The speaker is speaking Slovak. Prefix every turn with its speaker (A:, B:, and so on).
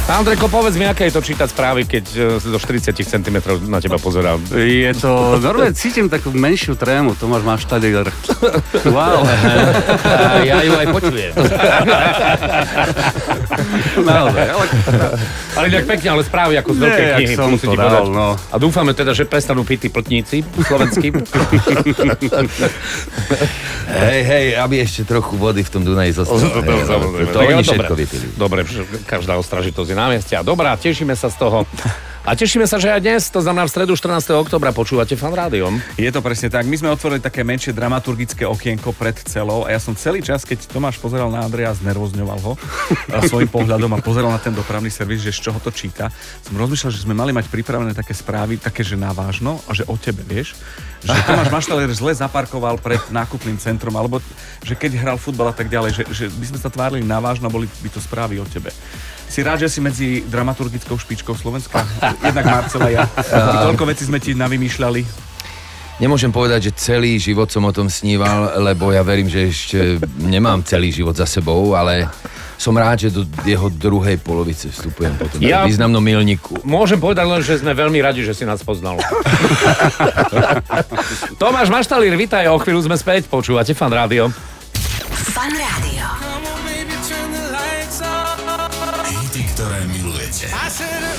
A: Andrejko, povedz mi, aké je to čítať správy, keď do 40 cm na teba pozerám.
B: Je to, normálne cítim takú menšiu trému, Tomáš Maštalier. Wow.
C: Ja ju aj počujem.
B: Naozaj,
A: Ale inak pekne, ale správy ako z veľkej knihy.
B: som
A: musím
B: to
A: ti
B: dal,
A: povedať.
B: no.
A: A dúfame teda, že prestanú piť tí plotníci slovenskí.
D: Hej, aby ešte trochu vody v tom Dunaji zostalo. To oni všetko vypili.
A: Dobre, každá ostražitosť je na mieste. A dobrá, tešíme sa z toho. A tešíme sa, že aj dnes, to znamená v stredu 14. októbra, počúvate Fan Rádiom.
E: Je to presne tak. My sme otvorili také menšie dramaturgické okienko pred celou a ja som celý čas, keď Tomáš pozeral na Andreja, znervozňoval ho svojím pohľadom a pozeral na ten dopravný servis, že z čoho to číta. Som rozmýšľal, že sme mali mať pripravené také správy, také, že na vážno a že o tebe, vieš, že Tomáš Maštalier zle zaparkoval pred nákupným centrom, alebo že keď hral futbal a tak ďalej, že by sme sa tvárili na vážno, boli by to správy o tebe. Si rád, že si medzi dramaturgickou špičkou Slovenska? Jednak Marcela, ja. Toľko vecí sme ti navymýšľali.
D: Nemôžem povedať, že celý život som o tom sníval, lebo ja verím, že ešte nemám celý život za sebou, ale som rád, že do jeho druhej polovice vstupujem po tom významnom milníku.
A: Môžem povedať len, že sme veľmi radi, že si nás poznal. Tomáš Maštalier, vitaj, o chvíľu sme späť, počúvate Fan Rádio.
F: Fan Rádio.
G: Hity, ktoré milujete.